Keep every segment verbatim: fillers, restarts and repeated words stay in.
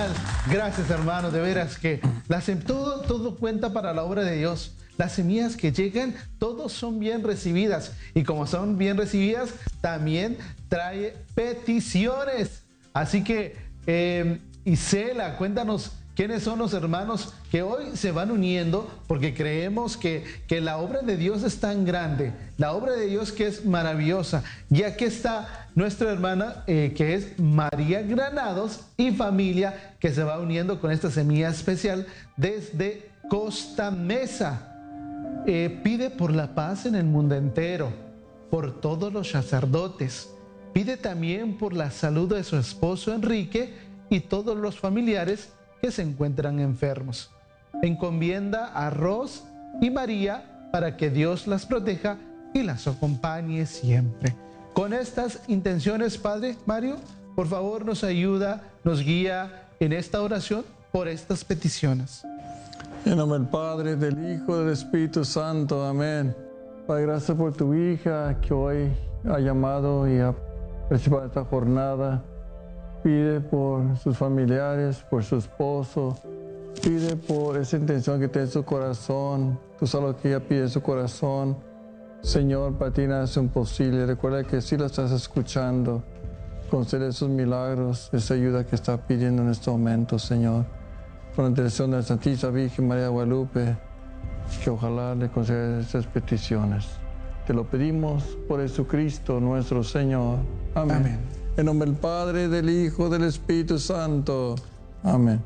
genial. Gracias, hermanos, de veras que la, todo, todo cuenta para la obra de Dios. Las semillas que llegan, todos son bien recibidas. Y como son bien recibidas, también trae peticiones. Así que, eh, Isela, cuéntanos quiénes son los hermanos que hoy se van uniendo, porque creemos que, que la obra de Dios es tan grande, la obra de Dios que es maravillosa. Y aquí está nuestra hermana, eh, que es María Granados, y familia que se va uniendo con esta semilla especial desde Costa Mesa. Eh, pide por la paz en el mundo entero, por todos los sacerdotes. Pide también por la salud de su esposo Enrique y todos los familiares que se encuentran enfermos. Encomienda a Ros y María para que Dios las proteja y las acompañe siempre. Con estas intenciones, Padre Mario, por favor nos ayuda, nos guía en esta oración por estas peticiones. En nombre del Padre, del Hijo, del Espíritu Santo. Amén. Padre, gracias por tu hija que hoy ha llamado y ha participado en esta jornada. Pide por sus familiares, por su esposo. Pide por esa intención que tiene en su corazón. Tú sabes lo que ella pide en su corazón. Señor, para ti nada es imposible. Recuerda que sí la estás escuchando. Concede esos milagros, esa ayuda que está pidiendo en este momento, Señor. Con la intercesión de la Santísima Virgen María de Guadalupe, que ojalá le conceda estas peticiones. Te lo pedimos por Jesucristo nuestro Señor. Amén. Amén. En nombre del Padre, del Hijo, del Espíritu Santo. Amén.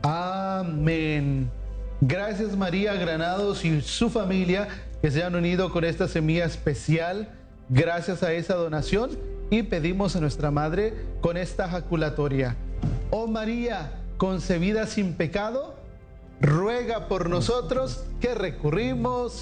Amén. Gracias, María Granados y su familia que se han unido con esta semilla especial. Gracias a esa donación, y pedimos a nuestra Madre con esta jaculatoria. Oh María, concebida sin pecado, ruega por nosotros que recurrimos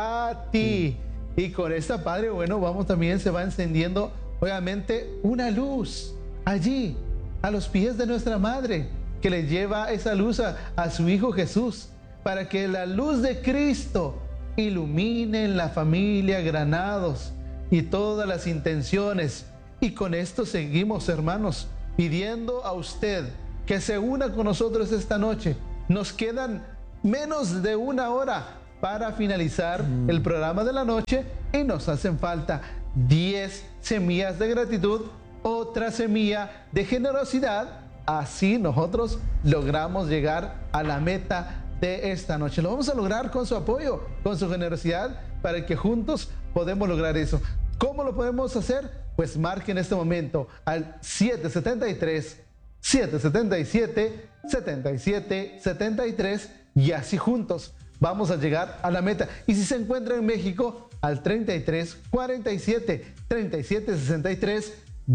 a ti. Y con esta, Padre, bueno, vamos también, se va encendiendo obviamente una luz allí a los pies de nuestra Madre, que le lleva esa luz a, a su Hijo Jesús, para que la luz de Cristo ilumine la familia Granados y todas las intenciones. Y con esto seguimos, hermanos, pidiendo a usted que se una con nosotros esta noche. Nos quedan menos de una hora para finalizar mm. el programa de la noche, y nos hacen falta diez semillas de gratitud, otra semilla de generosidad. Así nosotros logramos llegar a la meta de esta noche. Lo vamos a lograr con su apoyo, con su generosidad, para que juntos podemos lograr eso. ¿Cómo lo podemos hacer? Pues marque en este momento al siete siete tres, siete siete siete, siete siete siete tres, y así juntos vamos a llegar a la meta. Y si se encuentra en México, al treinta y tres, cuarenta y siete, treinta y siete, sesenta y tres,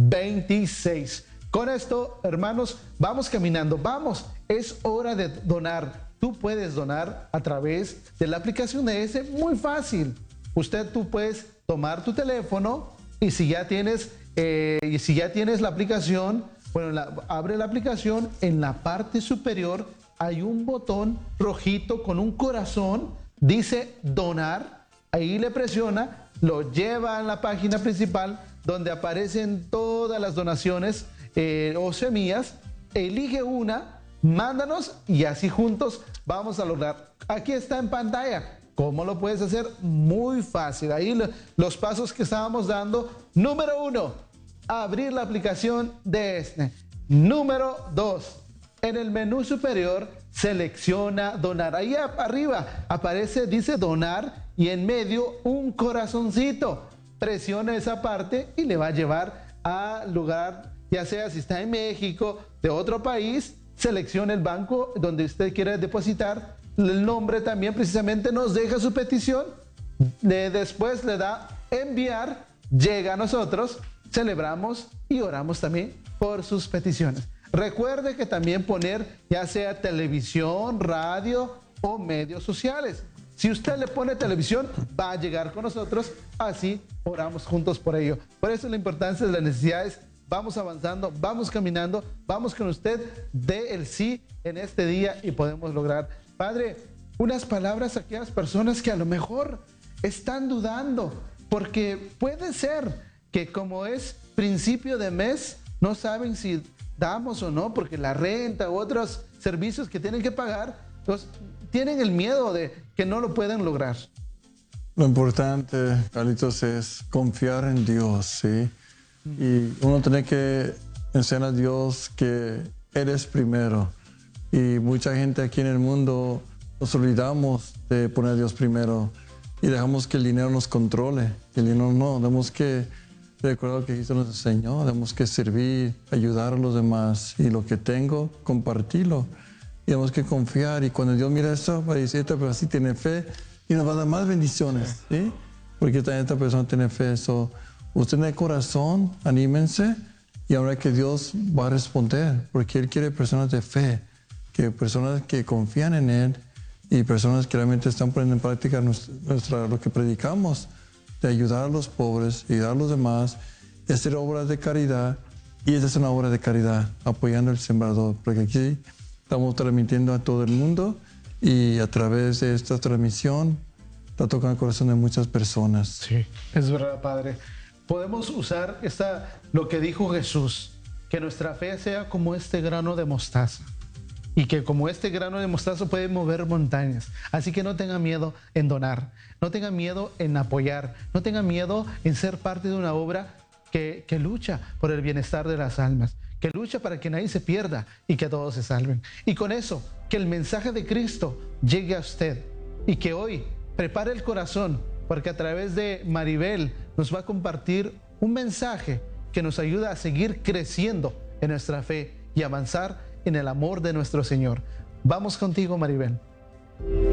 veintiséis. Con esto, hermanos, vamos caminando, vamos, es hora de donar. Tú puedes donar a través de la aplicación de ese, muy fácil. Usted, tú puedes tomar tu teléfono, y si ya tienes, eh, y si ya tienes la aplicación, bueno, la, abre la aplicación, en la parte superior hay un botón rojito con un corazón, dice donar, ahí le presiona, lo lleva a la página principal donde aparecen todas las donaciones eh, o semillas, elige una, mándanos, y así juntos vamos a lograr. Aquí está en pantalla. ¿Cómo lo puedes hacer? Muy fácil. Ahí lo, los pasos que estábamos dando. Número uno, abrir la aplicación de este. Número dos, en el menú superior selecciona donar. Ahí arriba aparece, dice donar, y en medio un corazoncito. Presiona esa parte y le va a llevar al lugar, ya sea si está en México, de otro país, selecciona el banco donde usted quiere depositar, el nombre también precisamente, nos deja su petición, le, después le da enviar, llega a nosotros, celebramos y oramos también por sus peticiones. Recuerde que también poner ya sea televisión, radio o medios sociales. Si usted le pone televisión, va a llegar con nosotros, así oramos juntos por ello. Por eso la importancia de las necesidades. Vamos avanzando, vamos caminando, vamos con usted, dé el sí en este día y podemos lograr. Padre, unas palabras a aquellas personas que a lo mejor están dudando, porque puede ser que como es principio de mes, no saben si damos o no, porque la renta u otros servicios que tienen que pagar, pues, tienen el miedo de que no lo pueden lograr. Lo importante, Carlitos, es confiar en Dios, ¿sí? Y uno tiene que enseñar a Dios que eres primero. Y mucha gente aquí en el mundo nos olvidamos de poner a Dios primero y dejamos que el dinero nos controle. El dinero no, tenemos que recordar lo que Cristo nos enseñó, tenemos que servir, ayudar a los demás y lo que tengo, compartirlo. Y tenemos que confiar y cuando Dios mira esto, va a decir, esta persona sí tiene fe y nos va a dar más bendiciones, ¿sí? Porque también esta persona tiene fe. So, usted en el corazón, anímense y ahora que Dios va a responder, porque Él quiere personas de fe, que personas que confían en Él y personas que realmente están poniendo en práctica nuestra, nuestra, lo que predicamos, de ayudar a los pobres, ayudar a los demás, y hacer obras de caridad. Y esa es una obra de caridad, apoyando al sembrador, porque aquí estamos transmitiendo a todo el mundo y a través de esta transmisión está tocando el corazón de muchas personas. Sí, es verdad, Padre. Podemos usar esta, lo que dijo Jesús, que nuestra fe sea como este grano de mostaza. Y que como este grano de mostaza puede mover montañas. Así que no tenga miedo en donar, no tenga miedo en apoyar, no tenga miedo en ser parte de una obra que, que lucha por el bienestar de las almas, que lucha para que nadie se pierda y que todos se salven. Y con eso, que el mensaje de Cristo llegue a usted y que hoy prepare el corazón, porque a través de Maribel nos va a compartir un mensaje que nos ayuda a seguir creciendo en nuestra fe y avanzar en el amor de nuestro Señor. Vamos contigo, Maribel.